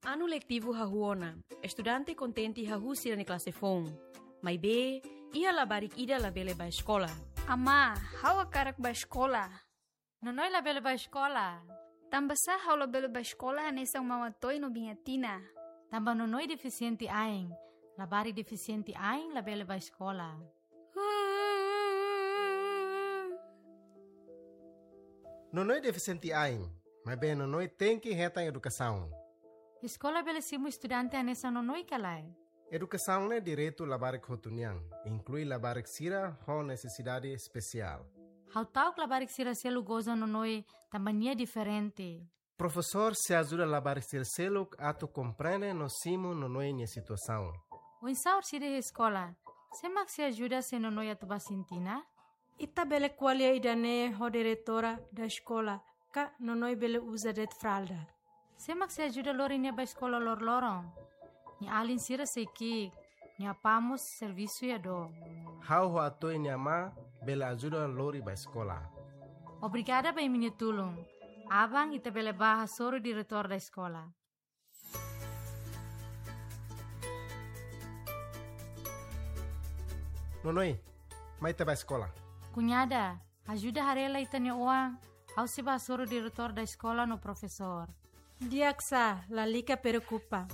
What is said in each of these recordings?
Ano letivo hahuona, estudante contente hahusira ni classe fon. Mai be, ia labarik ida labele ba escola. Ama, hawa karak ba escola? Nonoi labele ba escola? Tambah sah hau labele ba escola hanesang mawatoy no bingatina. Tambah nonoi deficiente aing. Labari deficiente aing labele ba escola. Nonoi deficiente aing, mas bem nonoi tem que reta educação. Escola bele simu estudante anessa nonoi kalai. Educação é direito labarik hotuniang, inclui labarik sira com necessidade especial. Hau tau labarik sira selu goza nonoi tambania diferente. Professor se ajuda labarik sira selu ato compreende no simu nonoi nia situação. O insaur sira escola, semak se ajuda se nonoi atu basintina? Ita bele qualia idane ho diretora da escola, ka nonoi bele usa det fralda. Semak se ajuda lori nia ba escola lor lorong. Ni alin sira seiki, ni apamos serviço ya do. Hau ho atoi nia ma bele ajuda lori ba escola. Obrigada ba minha tulung. Abang ita bele baha soro diretor da escola. Nonoi, mai te ba escola. Cunhada, ajuda harela ita nia uang. Hau se ba soro diretor da escola no professor. Diaksa, la lica preocupa.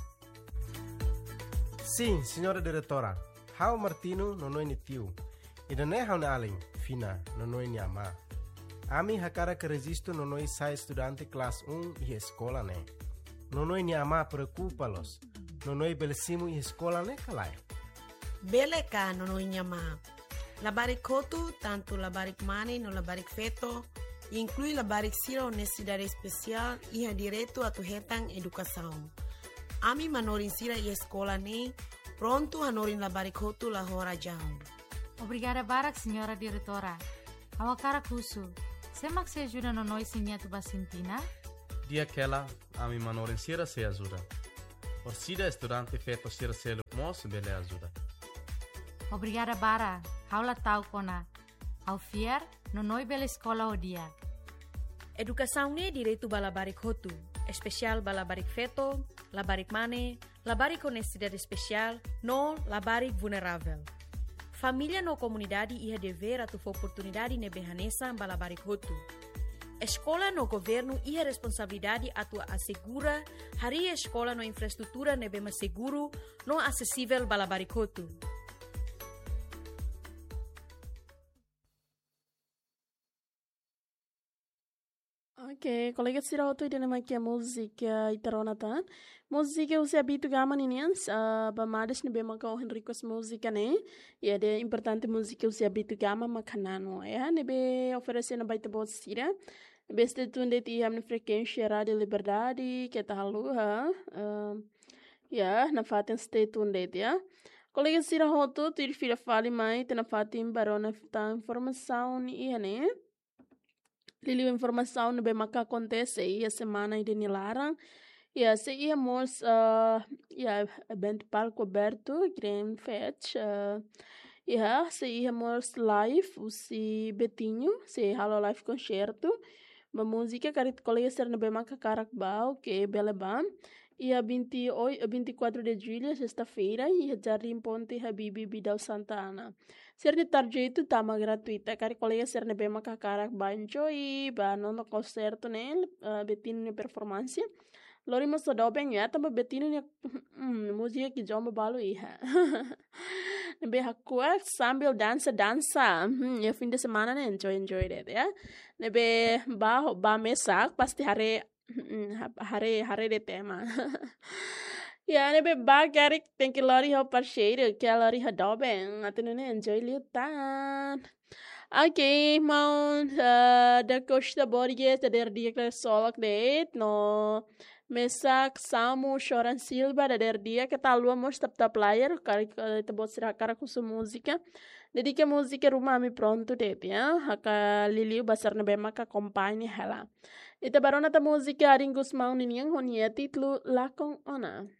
Sim, senhora diretora. Hau Martino nonoi ni tiu. Ida ne hau na alin, fina, nonoi ni ama. Ami hakara que resisto nonoi sai estudante classe 1 e escola ne. Nonoi ni ama preocupa-los. Nonoi belesimu e escola ne kalai. Bele ka nonoi ni ama. Labarik kotu, tanto labarik mani no labarik feto, inclui labarik sira necessidade especial e a direito a tu retang educação. Ami manorin sira e escola ne, pronto hanorin labarik kotu la hora jam. Obrigada barak, senhora diretora. Awakara kusu. Semak se ajuda nonoi sinia tu basintina? Dia aquela, ami manorin sira se ajuda. Orsida estudante feto sira selo mos bele ajuda. Obrigada bara. Haula tau kona. Au fiar, nonoi bela escola o dia. Educação ne direito ba labarik hotu, especial ba labarik feto, labarik mane, labarik com necessidade especial, no labarik vulnerável. Família no comunidade ia dever atu oportunidade ne behanesa ba labarik hotu. Escola no governo ia responsabilidade atu assegura hari escola no infraestrutura ne bema seguro, no acessível ba labarik hotu. Ok, colega sira auto ide nama kia música itaronatan. Música usia bitu gama ninians, bamadas ne bema kau Henricos música ne. E de importante música usia bitu gama makanano, ya. Ne be oferecendo baita bot sira. Beste tunde ti hamne frequência rádio liberdade, que tá haluha. Ya, na faten stay tunde ya. Colega sira auto tu ir filha fale mai, te na fatin barona ta informação ni ne. Lili informação no bem que acontece e a semana de Nilarang e a se íamos evento palco aberto Grand Fetch e a se íamos live o se Betinho se halo live concerto uma música que a colega ser no bem que carakbau que belebam e a 24 de julho sexta-feira e a Jardim Ponte Habibi Bidal Santa Ana. Ser de tarjeto tama gratuita, cari colega ser ne bema kakarak banjo e ba nono concerto ne betino ne performance. Lori mas do bem ya tamba betino ne música que jomba balo iha. Ne be hakua sambil dança e fim de semana ne enjoy it ya. Ne be ba mesak pasti hare de tema. Ya, ne be ba garik tem que lori ho parceiro, que a lori ha doben, até não enjoy liutan. Ok, mau da costa borges da der dia que solak date no mesak samu choran silva da der dia que tá lua mostra tap player, cara te bot será cara com sua música. Dedica música rumah mi pronto date ya, haka liliu basar na bema ka acompanhe ela. Ita barona ta música aringus mau ninhang honia titlo lakong ona.